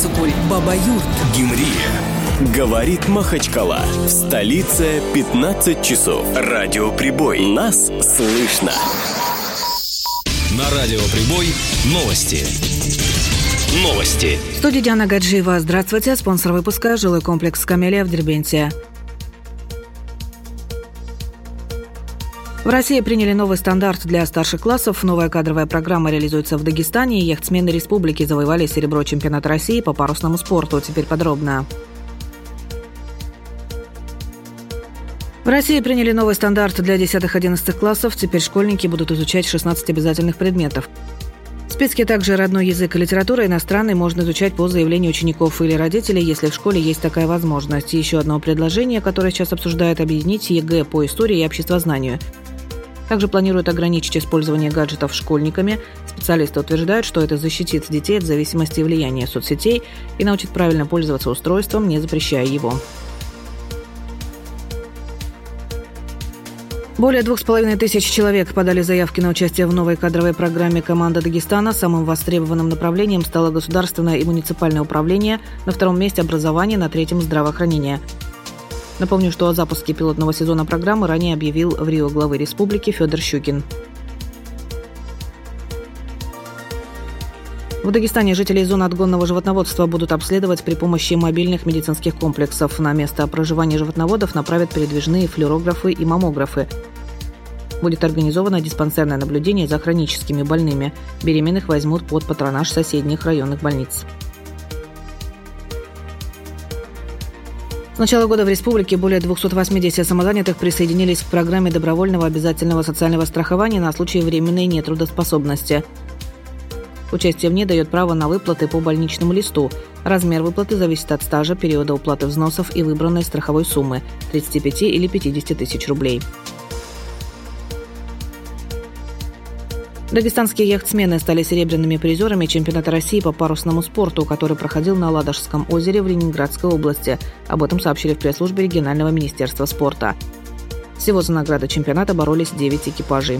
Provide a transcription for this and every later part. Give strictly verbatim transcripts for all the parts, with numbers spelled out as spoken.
Сукуль, Баба-Юрт, Гюмри. Говорит Махачкала. В столице пятнадцать часов. Радио Прибой. Нас слышно. На Радио Прибой новости. Новости. В студии Диана Гаджиева. Здравствуйте. Спонсор выпуска – жилой комплекс «Камелия» в Дербенте. В России приняли новый стандарт для старших классов. Новая кадровая программа реализуется в Дагестане. Яхтсмены республики завоевали серебро чемпионата России по парусному спорту. Теперь подробно. В России приняли новый стандарт для десятых-одиннадцатых классов. Теперь школьники будут изучать шестнадцать обязательных предметов. В списке также родной язык и литература. Иностранный можно изучать по заявлению учеников или родителей, если в школе есть такая возможность. Еще одно предложение, которое сейчас обсуждают, объединить ЕГЭ по истории и обществознанию. Также планируют ограничить использование гаджетов школьниками. Специалисты утверждают, что это защитит детей от зависимости и влияния соцсетей и научит правильно пользоваться устройством, не запрещая его. Более двух с половиной тысяч человек подали заявки на участие в новой кадровой программе «Команда Дагестана». Самым востребованным направлением стало государственное и муниципальное управление, на втором месте образование, на третьем – здравоохранение. Напомню, что о запуске пилотного сезона программы ранее объявил в Рио главы республики Федор Щукин. В Дагестане жителей зон отгонного животноводства будут обследовать при помощи мобильных медицинских комплексов. На место проживания животноводов направят передвижные флюорографы и маммографы. Будет организовано диспансерное наблюдение за хроническими больными. Беременных возьмут под патронаж соседних районных больниц. С начала года в республике более двести восемьдесят самозанятых присоединились к программе добровольного обязательного социального страхования на случай временной нетрудоспособности. Участие в ней дает право на выплаты по больничному листу. Размер выплаты зависит от стажа, периода уплаты взносов и выбранной страховой суммы – тридцать пять или пятьдесят тысяч рублей. Дагестанские яхтсмены стали серебряными призерами чемпионата России по парусному спорту, который проходил на Ладожском озере в Ленинградской области. Об этом сообщили в пресс-службе регионального министерства спорта. Всего за награды чемпионата боролись девять экипажей.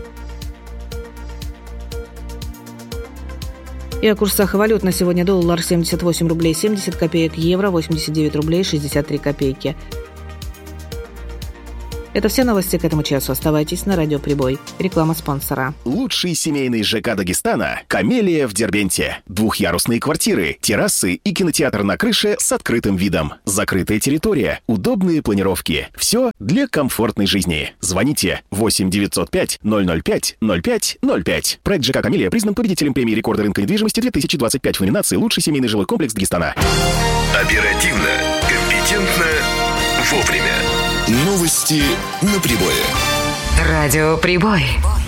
И о курсах валют на сегодня: доллар семьдесят восемь рублей семьдесят копеек, евро восемьдесят девять рублей шестьдесят три копейки. Это все новости к этому часу. Оставайтесь на Радио Прибой. Реклама спонсора. Лучший семейный ЖК Дагестана – «Камелия» в Дербенте. Двухъярусные квартиры, террасы и кинотеатр на крыше с открытым видом. Закрытая территория, удобные планировки. Все для комфортной жизни. Звоните восемь девятьсот пять ноль ноль пять ноль пять ноль пять. Проект ЖК «Камелия» признан победителем премии рекорда рынка недвижимости две тысячи двадцать пять в номинации «Лучший семейный жилой комплекс Дагестана». Оперативно, компетентно, вовремя. Новости на Прибое. Радио Прибой.